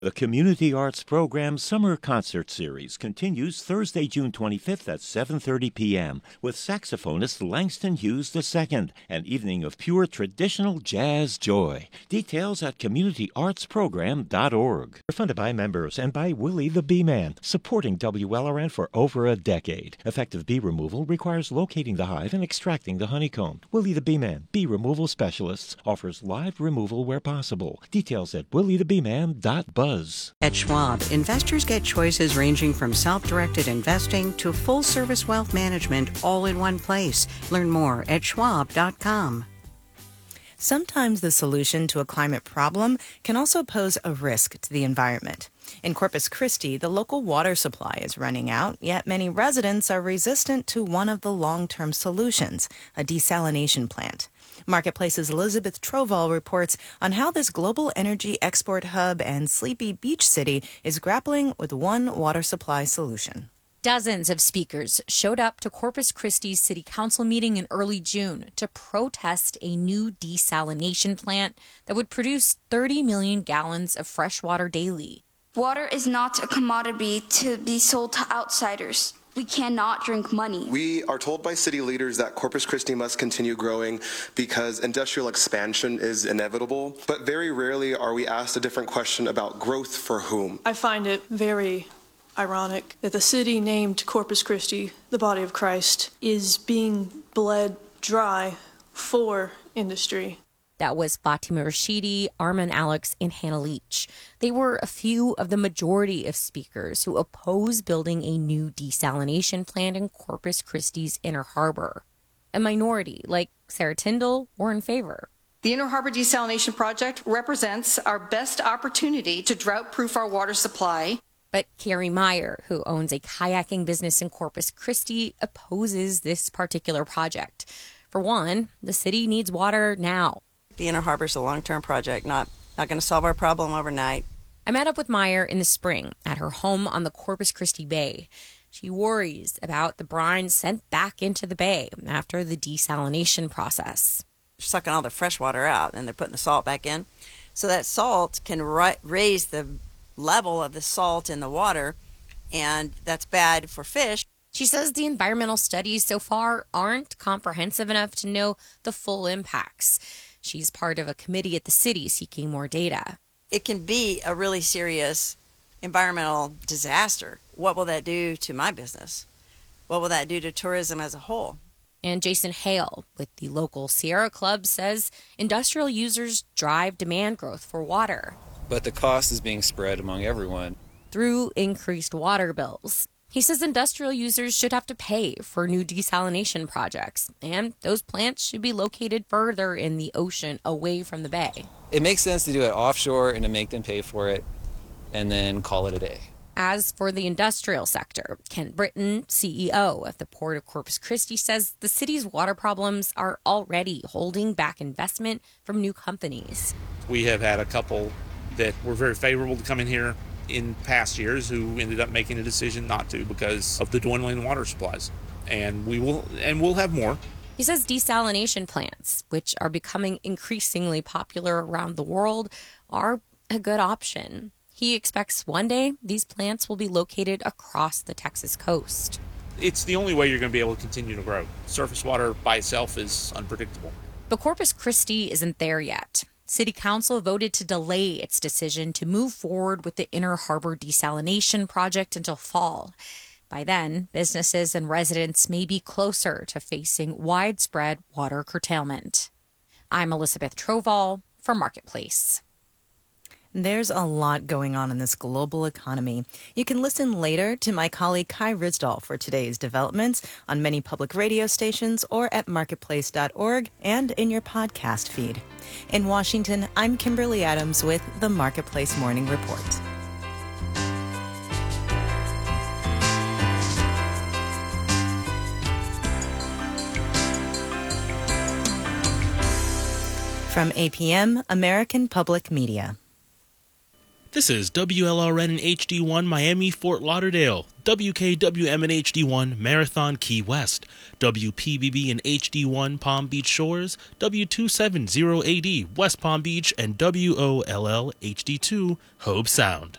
The Community Arts Program Summer Concert Series continues Thursday, June 25th at 7:30 p.m. with saxophonist Langston Hughes II, an evening of pure traditional jazz joy. Details at communityartsprogram.org. Funded by members and by Willie the Bee Man, supporting WLRN for over a decade. Effective bee removal requires locating the hive and extracting the honeycomb. Willie the Bee Man, bee removal specialists, offers live removal where possible. Details at williethebeeman.buzz. At Schwab, investors get choices ranging from self-directed investing to full-service wealth management all in one place. Learn more at schwab.com. Sometimes the solution to a climate problem can also pose a risk to the environment. In Corpus Christi, the local water supply is running out, yet many residents are resistant to one of the long-term solutions, a desalination plant. Marketplace's Elizabeth Troval reports on how this global energy export hub and sleepy beach city is grappling with one water supply solution. Dozens of speakers showed up to Corpus Christi's city council meeting in early June to protest a new desalination plant that would produce 30 million gallons of fresh water daily. Water is not a commodity to be sold to outsiders. We cannot drink money. We are told by city leaders that Corpus Christi must continue growing because industrial expansion is inevitable, but very rarely are we asked a different question about growth for whom. I find it very ironic that the city named Corpus Christi, the body of Christ, is being bled dry for industry. That was Fatima Rashidi, Armin Alex, and Hannah Leach. They were a few of the majority of speakers who oppose building a new desalination plant in Corpus Christi's Inner Harbor. A minority, like Sarah Tyndall, were in favor. The Inner Harbor Desalination Project represents our best opportunity to drought-proof our water supply. But Carrie Meyer, who owns a kayaking business in Corpus Christi, opposes this particular project. For one, the city needs water now. The Inner Harbor is a long-term project, not going to solve our problem overnight. I met up with Meyer in the spring at her home on the Corpus Christi Bay. She worries about the brine sent back into the bay after the desalination process. They're sucking all the fresh water out, and they're putting the salt back in. So that salt can raise the level of the salt in the water, and that's bad for fish. She says the environmental studies so far aren't comprehensive enough to know the full impacts. She's part of a committee at the city seeking more data. It can be a really serious environmental disaster. What will that do to my business? What will that do to tourism as a whole? And Jason Hale with the local Sierra Club says industrial users drive demand growth for water. But the cost is being spread among everyone through increased water bills. He says industrial users should have to pay for new desalination projects, and those plants should be located further in the ocean away from the bay. It makes sense to do it offshore and to make them pay for it and then call it a day. As for the industrial sector, Kent Britton, CEO of the Port of Corpus Christi, says the city's water problems are already holding back investment from new companies. We have had a couple that were very favorable to come in here in past years who ended up making a decision not to because of the dwindling water supplies. And we'll have more. He says desalination plants, which are becoming increasingly popular around the world, are a good option. He expects one day these plants will be located across the Texas coast. It's the only way you're going to be able to continue to grow. Surface water by itself is unpredictable. But Corpus Christi isn't there yet. City Council voted to delay its decision to move forward with the Inner Harbor Desalination Project until fall. By then, businesses and residents may be closer to facing widespread water curtailment. I'm Elizabeth Troval for Marketplace. There's a lot going on in this global economy. You can listen later to my colleague Kai Risdal for today's developments on many public radio stations or at marketplace.org and in your podcast feed. In Washington, I'm Kimberly Adams with the Marketplace Morning Report. From APM, American Public Media. This is WLRN and HD1 Miami, Fort Lauderdale, WKWM and HD1 Marathon, Key West, WPBB and HD1 Palm Beach Shores, W270AD West Palm Beach, and WOLL HD2 Hobe Sound.